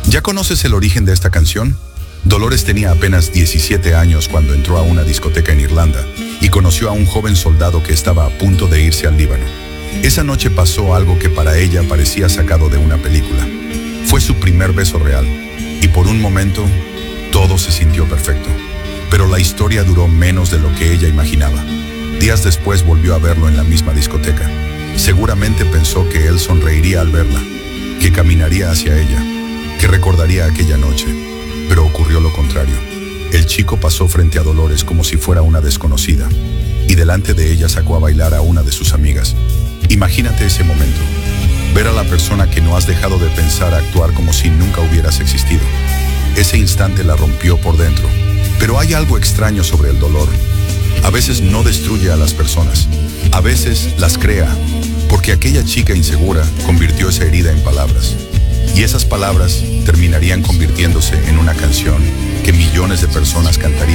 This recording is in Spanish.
¿Ya conoces el origen de esta canción? Dolores tenía apenas 17 años cuando entró a una discoteca en Irlanda y conoció a un joven soldado que estaba a punto de irse al Líbano. Esa noche pasó algo que para ella parecía sacado de una película. Fue su primer beso real y por un momento todo se sintió perfecto. Pero la historia duró menos de lo que ella imaginaba. Días después volvió a verlo en la misma discoteca. Seguramente pensó que él sonreiría al verla, que caminaría hacia ella, que recordaría aquella noche. Pero ocurrió lo contrario. El chico pasó frente a Dolores como si fuera una desconocida y delante de ella sacó a bailar a una de sus amigas. Imagínate ese momento. Ver a la persona que no has dejado de pensar actuar como si nunca hubieras existido. Ese instante la rompió por dentro. Pero hay algo extraño sobre el dolor. A veces no destruye a las personas. A veces las crea, porque aquella chica insegura convirtió esa herida en palabras. Y esas palabras terminarían convirtiéndose en una canción que millones de personas cantarían.